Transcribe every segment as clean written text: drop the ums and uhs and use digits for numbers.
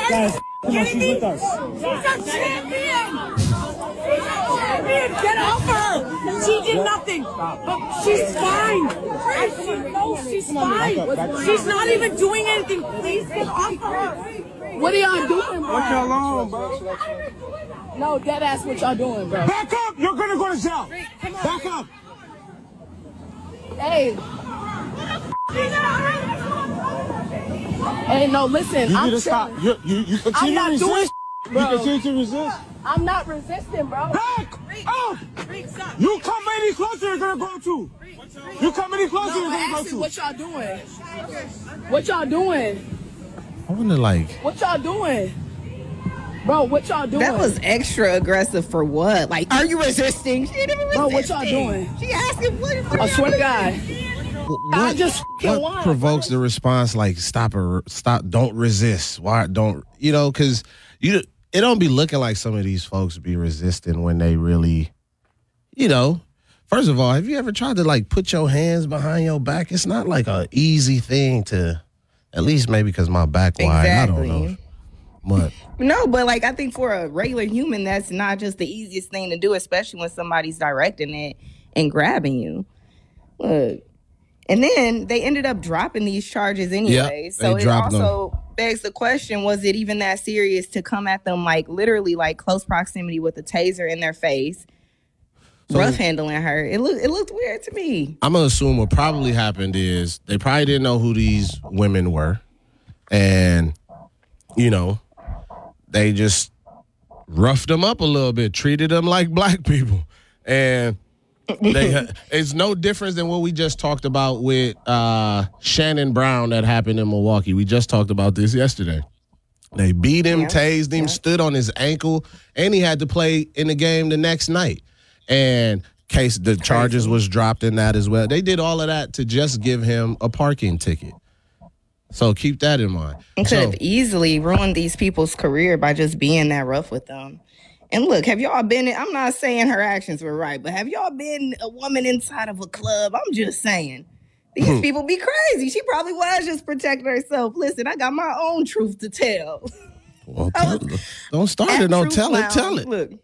Guys, come on, she's with us. She's a champion. Get off her. She did nothing. But she's fine. She's fine. She's not even doing anything. Please get off her. What are y'all doing, bro? What y'all on, bro? No, dead ass, what y'all doing, bro? Back up! You're gonna go to jail. Back up. Hey. Hey, no, listen. You I'm need to stop. You continue I'm not to doing resist. bro. You continue to resist. I'm not resisting, bro. Back up! You come any closer, you're gonna go to. You come any closer, you're gonna go Actually, to. what y'all doing? What y'all doing? I wonder, like, What y'all doing? Bro, what y'all doing? That was extra aggressive for what? Like, are you resisting? She ain't even resisting. Bro, what y'all doing? She asking what? I swear to God. I what, just what provokes the response like stop, don't resist? Why don't, because it don't be looking like some of these folks be resisting when they really, first of all, have you ever tried to like put your hands behind your back? It's not like a easy thing to, at least maybe because my back wide. Exactly. I don't know. But No, but like I think for a regular human, that's not just the easiest thing to do, especially when somebody's directing it and grabbing you. Look. And then they ended up dropping these charges anyway. Yep, so they it dropped also begs the question, was it even that serious to come at them like literally like close proximity with a taser in their face, rough handling her? It looked weird to me. I'm going to assume what probably happened is they probably didn't know who these women were. And, they just roughed them up a little bit, treated them like black people. And it's no difference than what we just talked about with Shannon Brown that happened in Milwaukee. We just talked about this yesterday. They beat him, tased him, stood on his ankle, and he had to play in the game the next night. And the charges was dropped in that as well. They did all of that to just give him a parking ticket. So keep that in mind. It could have easily ruined these people's career by just being that rough with them. And look, have y'all been, I'm not saying her actions were right, but have y'all been a woman inside of a club? I'm just saying. These people be crazy. She probably was just protecting herself. Listen, I got my own truth to tell. Well, don't start it. Don't tell it. Tell it. Look.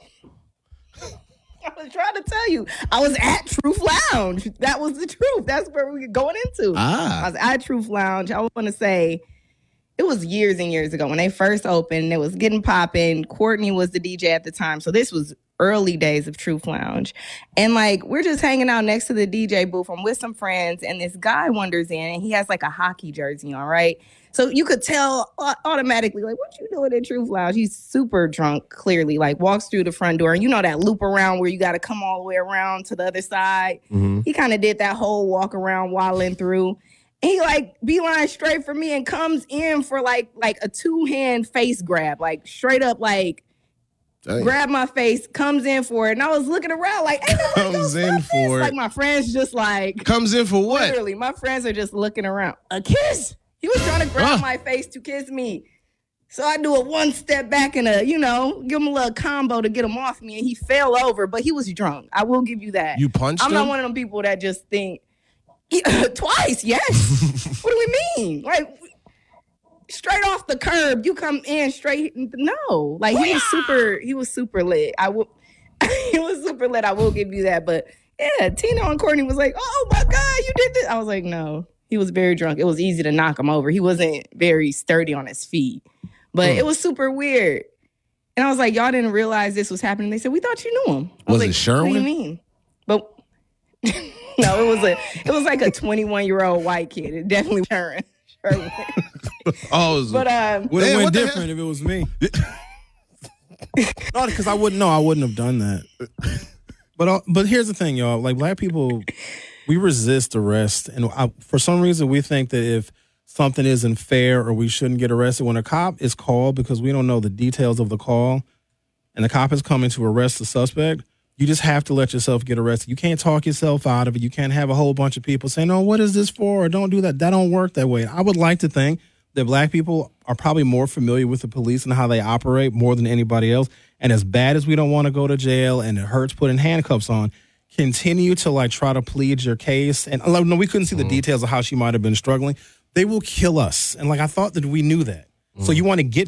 I was trying to tell you. I was at Truth Lounge. That was the truth. That's where we were going into. I was at Truth Lounge. I want to say it was years and years ago when they first opened. It was getting popping. Courtney was the DJ at the time. So this was early days of Truth Lounge. And like, we're just hanging out next to the DJ booth. I'm with some friends and this guy wanders in and he has like a hockey jersey on, right? So you could tell automatically, like, what you doing at Truth Lounge? He's super drunk, clearly, like walks through the front door. And you know that loop around where you got to come all the way around to the other side? Mm-hmm. He kind of did that whole walk around waddling through. And he like beeline straight for me and comes in for like a two-hand face grab, like straight up like grab my face, comes in for it. And I was looking around like, hey, comes in for it. Like my friends just like. Comes in for what? Literally, my friends are just looking around. A kiss? He was trying to grab my face to kiss me. So I do a one step back and give him a little combo to get him off me. And he fell over, but he was drunk. I will give you that. You punched him? I'm not one of them people that just think, twice, yes. What do we mean? Like, straight off the curb, you come in straight. No. Like, he was super lit. He was super lit. I will give you that. But yeah, Tina and Courtney was like, oh my God, you did this. I was like, no. He was very drunk. It was easy to knock him over. He wasn't very sturdy on his feet. But it was super weird. And I was like, y'all didn't realize this was happening. They said, we thought you knew him. Was like, it Sherwin? What do you mean? But no, it was like a 21-year-old white kid. It definitely Sherwin. But would have went different if it was me. No, because I wouldn't have done that. But here's the thing, y'all. Like, black people, we resist arrest. And for some reason, we think that if something isn't fair or we shouldn't get arrested, when a cop is called, because we don't know the details of the call, and the cop is coming to arrest the suspect, you just have to let yourself get arrested. You can't talk yourself out of it. You can't have a whole bunch of people saying, "Oh, what is this for?" Or "Don't do that." That don't work that way. I would like to think that black people are probably more familiar with the police and how they operate more than anybody else. And as bad as we don't want to go to jail and it hurts putting handcuffs on, continue to like try to plead your case. And no, we couldn't see the details of how she might have been struggling. They will kill us. And like, I thought that we knew that. So you want to get